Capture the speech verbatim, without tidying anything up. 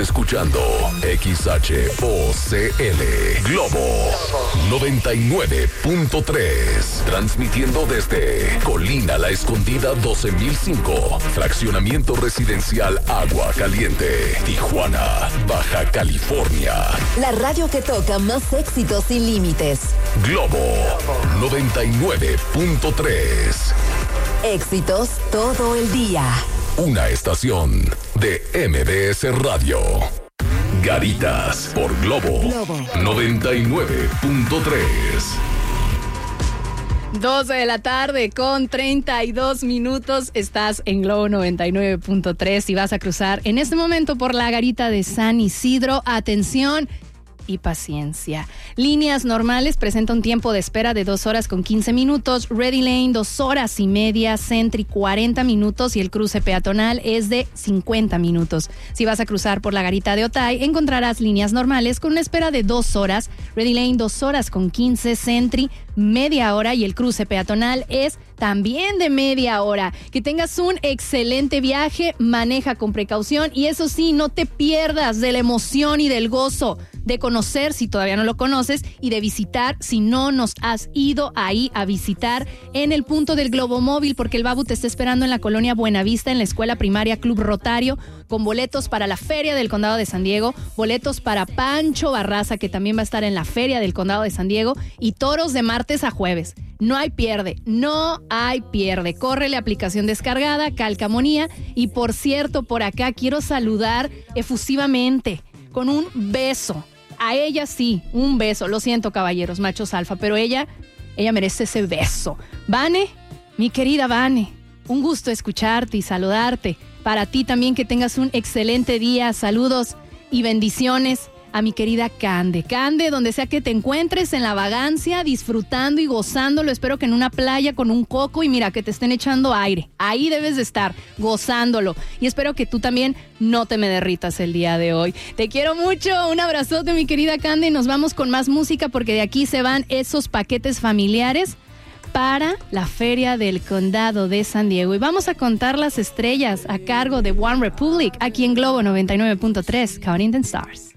Escuchando X H O C L Globo noventa y nueve punto tres. Transmitiendo desde Colina La Escondida doce mil cinco. Fraccionamiento residencial Agua Caliente, Tijuana, Baja California. La radio que toca más éxitos sin límites. Globo noventa y nueve punto tres. Éxitos todo el día. Una estación de M B S Radio. Garitas por Globo, Globo. noventa y nueve punto tres. doce de la tarde con treinta y dos minutos. Estás en Globo noventa y nueve punto tres y vas a cruzar en este momento por la garita de San Isidro. Atención y paciencia. Líneas normales presenta un tiempo de espera de dos horas con quince minutos. Ready Lane, dos horas y media. Sentry, cuarenta minutos. Y el cruce peatonal es de cincuenta minutos. Si vas a cruzar por la garita de Otay, encontrarás líneas normales con una espera de dos horas. Ready Lane, dos horas con quince. Sentry, media hora. Y el cruce peatonal es también de media hora. Que tengas un excelente viaje, maneja con precaución y eso sí, no te pierdas de la emoción y del gozo de conocer si todavía no lo conoces y de visitar si no nos has ido ahí a visitar en el punto del Globo Móvil, porque el Babu te está esperando en la colonia Buenavista, en la escuela primaria Club Rotario, con boletos para la Feria del Condado de San Diego, boletos para Pancho Barraza, que también va a estar en la Feria del Condado de San Diego, y toros de martes a jueves. No hay pierde, no hay pierde. Corre la aplicación descargada, Calcamonía. Y por cierto, por acá quiero saludar efusivamente, con un beso. A ella sí, un beso. Lo siento, caballeros, machos alfa, pero ella, ella merece ese beso. Vane, mi querida Vane, un gusto escucharte y saludarte. Para ti también, que tengas un excelente día. Saludos y bendiciones a mi querida Cande. Cande, donde sea que te encuentres, en la vagancia, disfrutando y gozándolo. Espero que en una playa con un coco y mira, que te estén echando aire. Ahí debes de estar, gozándolo. Y espero que tú también no te me derritas el día de hoy. Te quiero mucho. Un abrazote, mi querida Cande. Nos vamos con más música porque de aquí se van esos paquetes familiares para la Feria del Condado de San Diego. Y vamos a contar las estrellas a cargo de One Republic, aquí en Globo noventa y nueve punto tres, Counting the Stars.